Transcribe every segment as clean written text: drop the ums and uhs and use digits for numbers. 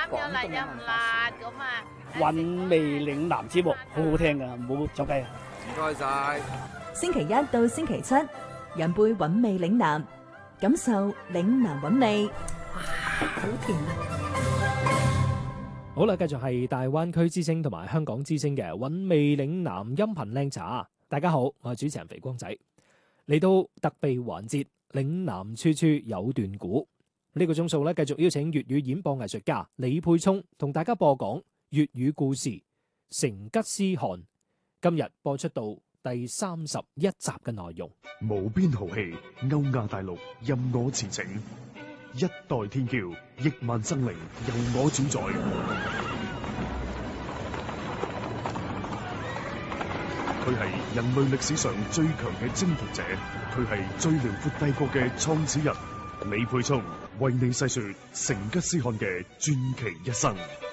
有辣有唔辣咁啊！ 韻味嶺南節目好好聽噶，唔好走雞啊！ 唔該晒。 星期一到星期七，飲杯韻味嶺南，感受嶺南韻味。哇，好甜啊！ 好啦，繼續係大灣區之聲同埋香港之聲嘅韻味嶺南音頻靚茶。大家好，我係主持人肥光仔。嚟到特備環節，嶺南處處有段古。呢個鐘數咧，繼續邀請粵語演播藝術家李沛聰同大家播講粵語故事《成吉思汗》。今日播出到第31集嘅內容。 無邊豪氣，歐亞大陸任我馳騁。一代天驕，億萬生靈由我主宰。佢係人類歷史上最強嘅征服者，佢係最遼闊帝國嘅創始人。李沛聰為你細說成吉思汗嘅傳奇一生。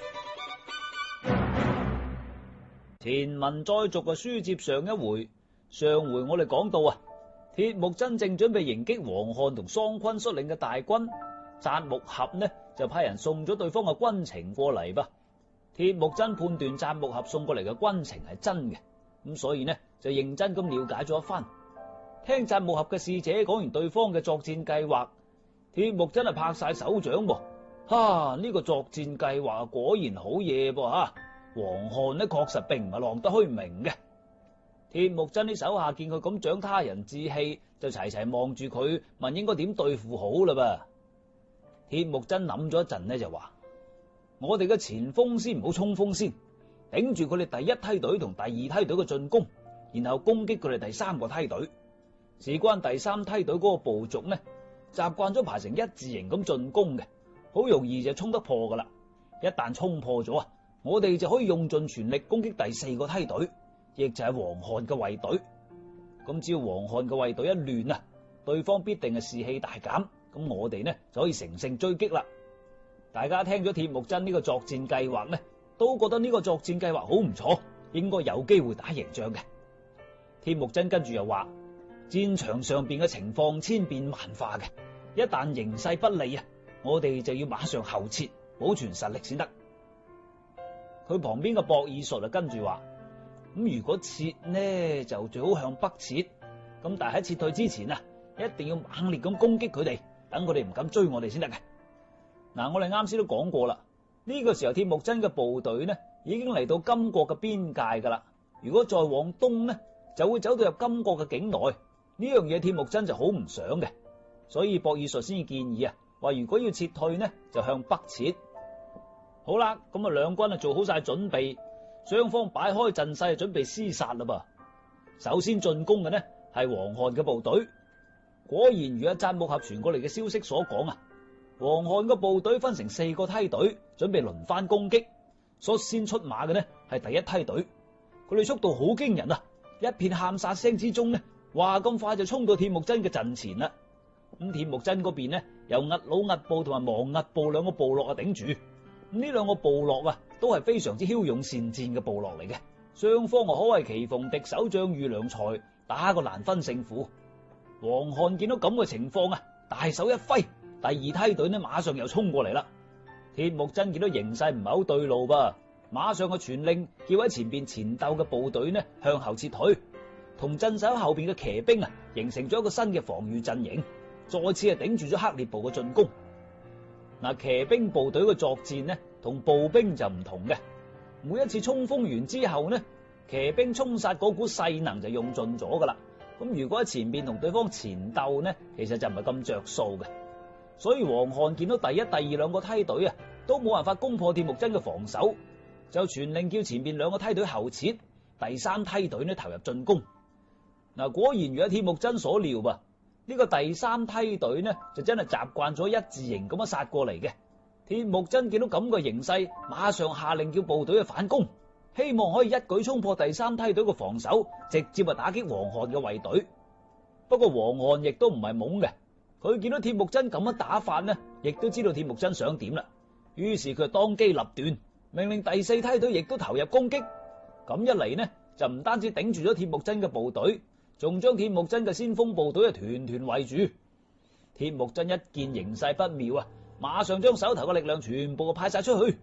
前文再續嘅書接上一回，上回我哋講到啊，鐵木真正準備迎擊王翰同桑昆率領嘅大軍，札木合呢就派人送咗對方嘅軍情過嚟噃。鐵木真判斷札木合送過嚟嘅軍情係真嘅，咁所以呢就認真咁了解咗一番。聽札木合嘅使者講完對方嘅作戰計劃，鐵木真係拍晒手掌噃。呢個作戰計劃果然好嘢噃吓。王翰呢確實並唔係浪得虛名嘅。鐵木真啲手下見佢咁長他人志氣，就齊齊望住佢，問應該點對付好啦噃。鐵木真諗咗一陣呢，就話：我哋嘅前鋒先唔好衝鋒先，頂住佢哋第一梯隊同第二梯隊嘅進攻，然後攻擊佢哋第三個梯隊。事關第三梯隊嗰個部族呢，習慣咗排成一字形咁進攻嘅，好容易就衝得破噶啦。一旦衝破咗啊，我哋就可以用盡全力攻擊第四個梯隊，亦就係王翰嘅衛隊。咁只要王翰嘅衛隊一亂啊，對方必定係士氣大減，咁我哋呢就可以乘勝追擊啦。大家聽咗鐵木真呢個作戰計劃呢，都覺得呢個作戰計劃好唔錯，應該有機會打贏仗嘅。鐵木真跟住又話：戰場上邊嘅情況千變萬化嘅，一旦形勢不利啊，我哋就要馬上後撤，保存實力先得。佢旁邊嘅博爾術就跟住話：咁如果撤呢，就最好向北撤。咁但係喺撤退之前啊，一定要猛烈咁攻擊佢哋，等佢哋唔敢追我哋先得嘅。嗱，我哋啱先都講過啦，呢個時候鐵木真嘅部隊呢已經嚟到金國嘅邊界噶啦。如果再往東呢，就會走到入金國嘅境內。呢樣嘢鐵木真就好唔想嘅，所以博爾術先至建議啊，話如果要撤退呢，就向北撤。好啦，咁啊兩軍啊做好晒準備，雙方擺開陣勢準備廝殺啦噃。首先進攻嘅呢係王翰嘅部隊。果然如阿札木合傳過嚟嘅消息所講啊，王翰嘅部隊分成4個梯隊，準備輪番攻擊。率先出馬嘅呢係第一梯隊，佢哋速度好驚人啊！一片喊殺聲之中呢，話咁快就衝到鐵木真嘅陣前啦。咁鐵木真嗰邊呢，由壓魯壓部同埋亡壓部兩個部落啊頂住。呢兩個部落啊，都係非常之驍勇善戰嘅部落嚟嘅，雙方啊可謂棋逢敵手，將遇良才，打個難分勝負。王翰見到咁嘅情況啊，大手一揮，第二梯隊呢馬上又衝過嚟啦。鐵木真見到形勢唔係好對路噃，馬上嘅傳令叫喺前邊前鬥嘅部隊呢向後撤退，同鎮守喺後邊嘅騎兵啊形成咗一個新嘅防禦陣營，再次係頂住咗黑烈部嘅進攻。嗱，騎兵部隊嘅作戰呢，同步兵就唔同嘅。每一次衝鋒完之後呢，騎兵衝殺嗰股勢能就用盡咗噶啦。咁如果喺前邊同對方前鬥呢，其實就唔係咁着數嘅。所以王翰見到第一、第二兩個梯隊啊，都冇辦法攻破鐵木真嘅防守，就傳令叫前邊兩個梯隊後撤，第三梯隊呢投入進攻。嗱，果然如阿鐵木真所料噃。呢個第三梯隊呢，就真係習慣咗一字形咁樣殺過嚟嘅。鐵木真見到咁嘅形勢，馬上下令叫部隊去反攻，希望可以一舉衝破第三梯隊嘅防守，直接打擊王翰嘅衛隊。不過王翰亦都唔係懵嘅，佢見到鐵木真咁樣打法呢，亦都知道鐵木真想點啦。於是佢當機立斷，命令第四梯隊亦都投入攻擊。咁一嚟呢，就唔單止頂住咗鐵木真嘅部隊，仲將鐵木真嘅先鋒部隊團團圍住。鐵木真一見形勢不妙啊，馬上將手頭嘅力量全部派晒出去，